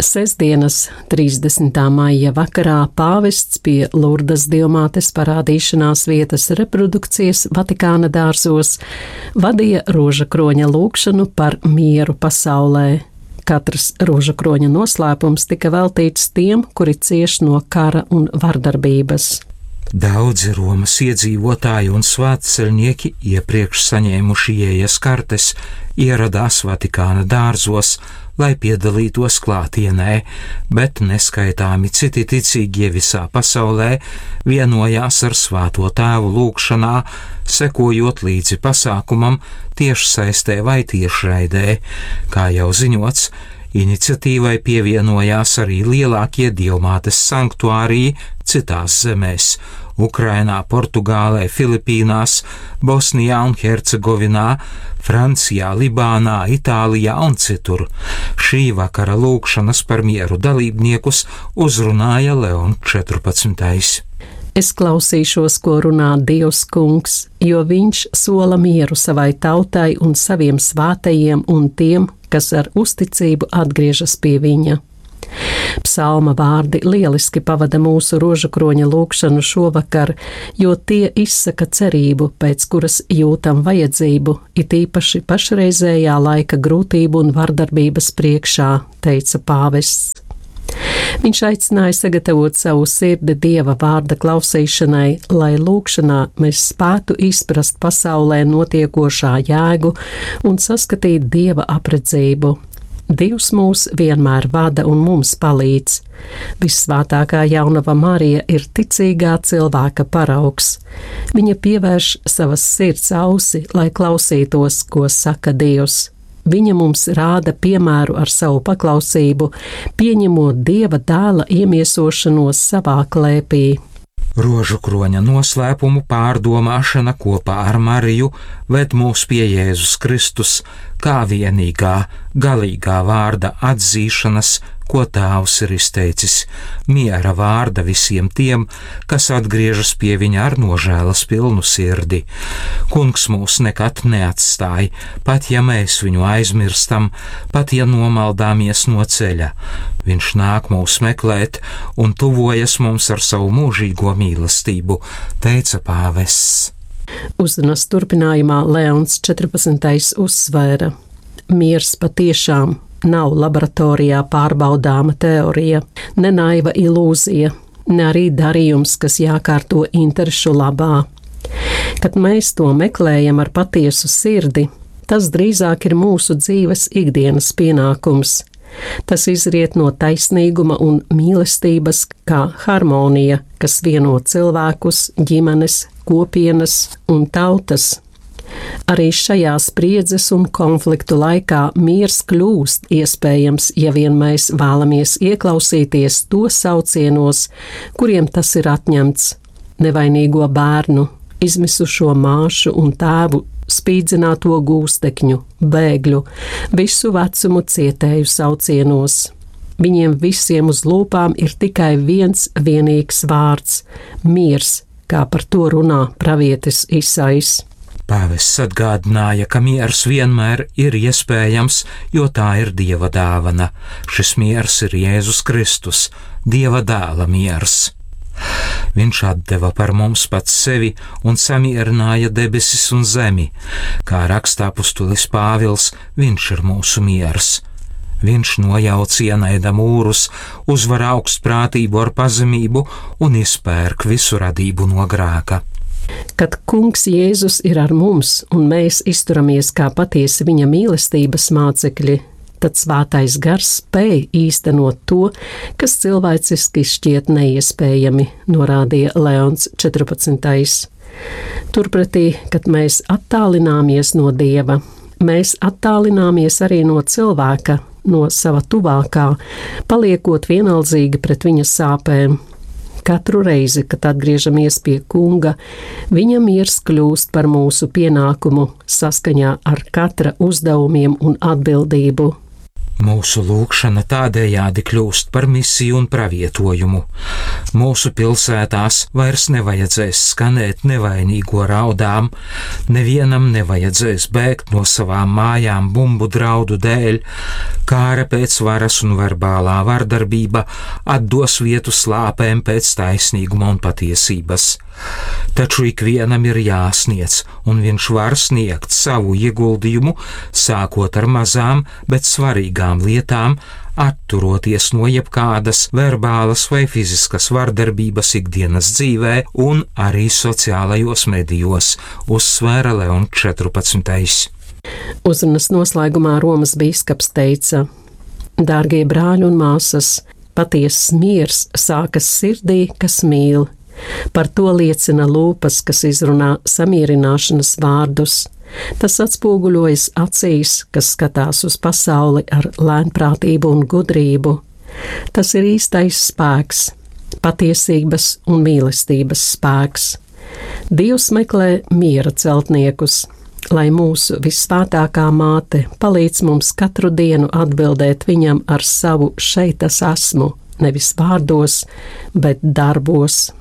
Sestdienas 30. maija vakarā pāvests pie Lurdas Dievmātes parādīšanās vietas reprodukcijas Vatikāna dārzos vadīja rožakroņa lūgšanu par mieru pasaulē. Katrs rožakroņa noslēpums tika veltīts tiem, kuri cieš no kara un vardarbības. Daudzi Romas iedzīvotāji un svētceļnieki, iepriekš saņēmuši ieejas kartes, ieradās Vatikāna dārzos, lai piedalītos klātienē, bet neskaitāmi citi ticīgie visā pasaulē vienojās ar Svēto Tēvu lūgšanā, sekojot līdzi pasākumam tiešsaistē vai tiešraidē. Kā jau ziņots, iniciatīvai pievienojās arī lielākie Dievmātes sanktuāriji citās zemēs – Ukrainā, Portugālē, Filipīnās, Bosnijā un Hercegovinā, Francijā, Libānā, Itālijā un citur. Šī vakara lūgšanas par mieru dalībniekus uzrunāja Leons 14. Es klausīšos, ko runā Dievs Kungs, jo viņš sola mieru savai tautai un saviem svētajiem un tiem, kas ar uzticību atgriežas pie viņa. Psalma vārdi lieliski pavada mūsu rožakroņa lūgšanu šovakar, jo tie izsaka cerību, pēc kuras jūtam vajadzību, it īpaši pašreizējā laika grūtību un vardarbības priekšā, teica pāvests. Viņš aicināja sagatavot savu sirdi Dieva vārda klausīšanai, lai lūgšanā mēs spētu izprast pasaulē notiekošā jēgu un saskatīt Dieva apredzību. Dievs mūs vienmēr vada un mums palīdz. Vissvētākā jaunava Marija ir ticīgā cilvēka paraugs. Viņa pievērš savas sirds ausi, lai klausītos, ko saka Dievs. Viņa mums rāda piemēru ar savu paklausību, pieņemot Dieva dēla iemiesošanos savā klēpī. Rožakroņa noslēpumu pārdomāšana kopā ar Mariju ved mūs pie Jēzus Kristus kā vienīgā, galīgā vārda atzīšanas, ko Tēvs ir izteicis, miera vārda visiem tiem, kas atgriežas pie viņa ar nožēlas pilnu sirdi. Kungs mūs nekad neatstāj, pat ja mēs viņu aizmirstam, pat ja nomaldāmies no ceļa. Viņš nāk mūs meklēt un tuvojas mums ar savu mūžīgo mīlestību, teica pāvests. Uzrunas turpinājumā Leons 14. uzsvēra: miers patiešām nav laboratorijā pārbaudāma teorija, ne naiva ilūzija, ne arī darījums, kas jākārto interešu labā. Kad mēs to meklējam ar patiesu sirdi, tas drīzāk ir mūsu dzīves ikdienas pienākums. Tas izriet no taisnīguma un mīlestības kā harmonija, kas vieno cilvēkus, ģimenes, kopienas un tautas. Arī šajā spriedzes un konfliktu laikā miers kļūst iespējams, ja vien mēs vēlamies ieklausīties to saucienos, kuriem tas ir atņemts – nevainīgo bērnu, izmisušo māšu un tēvu, spīdzināto gūstekņu, bēgļu, visu vecumu cietēju saucienos. Viņiem visiem uz lūpām ir tikai viens vienīgs vārds – miers, kā par to runā pravietis Isais. Pāvests atgādināja, ka miers vienmēr ir iespējams, jo tā ir Dieva dāvana. Šis miers ir Jēzus Kristus, Dieva dēla miers. Viņš atdeva par mums pats sevi un samierināja debesis un zemi. Kā rakstā apustulis Pāvils, viņš ir mūsu miers. Viņš nojauc ienaida mūrus, uzvar augstprātību ar pazemību un izpērk visu radību no grēka. Kad Kungs Jēzus ir ar mums un mēs izturamies kā patiesi viņa mīlestības mācekļi, tad Svētais Gars spēj īstenot to, kas cilvēciski šķiet neiespējami, norādīja Leons 14. Turpretī, kad mēs attālināmies no Dieva, mēs attālināmies arī no cilvēka, no sava tuvākā, paliekot vienaldzīgi pret viņa sāpēm. Katru reizi, kad atgriežamies pie Kunga, viņa miers kļūst par mūsu pienākumu saskaņā ar katra uzdevumiem un atbildību. Mūsu lūgšana tādējādi kļūst par misiju un pravietojumu. Mūsu pilsētās vairs nevajadzēs skanēt nevainīgo raudām, nevienam nevajadzēs bēgt no savām mājām bumbu draudu dēļ, kāra pēc varas un verbālā vardarbība atdos vietu slāpēm pēc taisnīguma un patiesības. Taču ikvienam ir jāsniedz, un viņš var sniegt savu ieguldījumu, sākot ar mazām, bet svarīgām lietām, atturoties no jebkādas verbālas vai fiziskas vardarbības ikdienas dzīvē un arī sociālajos medijos, uzsvēra Leons 14. Uzrunas noslēgumā Romas bīskaps teica: Dārgie brāļi un māsas, patiesas miers sākas sirdī, kas mīl. Par to liecina lūpas, kas izrunā samierināšanas vārdus. Tas atspoguļojas acīs, kas skatās uz pasauli ar lēnprātību un gudrību. Tas ir īstais spēks, patiesības un mīlestības spēks. Dievs meklē miera celtniekus, lai mūsu visvētākā māte palīdz mums katru dienu atbildēt viņam ar savu šeit es esmu, nevis vārdos, bet darbos.